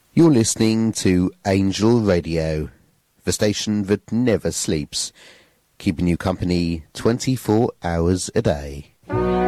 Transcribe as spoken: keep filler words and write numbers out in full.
You're listening to Angel Radio, the station that never sleeps, keeping you company twenty-four hours a day.